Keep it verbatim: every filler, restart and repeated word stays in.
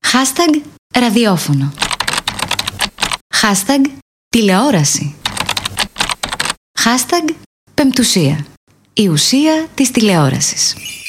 Hashtag ραδιόφωνο. Hashtag τηλεόραση. Hashtag πεμπτουσία. Η ουσία της τηλεόρασης.